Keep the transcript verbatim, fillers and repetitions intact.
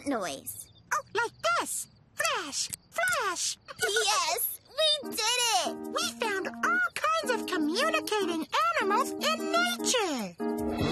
noise. Oh, like this. Flash, flash. Yes, we did it! We found all kinds of communicating animals in nature.